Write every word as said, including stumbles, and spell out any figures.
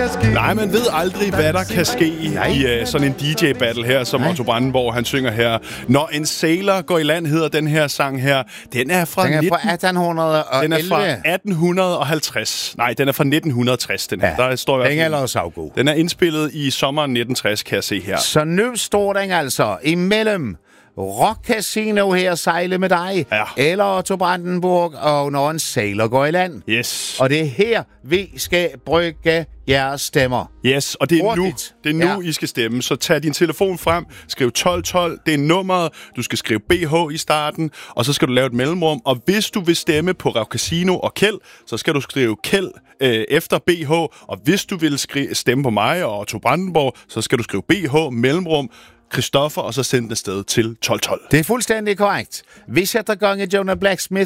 ske. Nej, man ved aldrig, hvad der kan ske i uh, sådan en D J-battle her, som Nej. Otto Brandenborg, han synger her. Når en sailor går i land, hedder den her sang her. Den er fra, den er nitten... fra atten elleve. Den er fra atten halvtreds. Nej, den er fra nitten tres, den her. Ja, der står den er allerede savgod. Den er indspillet i sommeren nitten tres, kan jeg se her. Så nu står den altså imellem Rock Casino her, Sejle med dig, ja. eller Otto Brandenburg, og Når en sailor går i land. Yes. Og det er her, vi skal brygge jeres stemmer. Yes, og det er Hurtigt. nu, det er nu ja. I skal stemme. Så tag din telefon frem, skriv tolv tolv, det er nummeret, du skal skrive B H i starten, og så skal du lave et mellemrum. Og hvis du vil stemme på Rock Casino og Kjeld, så skal du skrive Kjeld øh, efter B H, og hvis du vil skri- stemme på mig og Otto Brandenborg, så skal du skrive B H, mellemrum, Christoffer, og så sende den afsted til tolv tolv. Det er fuldstændig korrekt. Vi sætter gang i Jonah Blacksmith.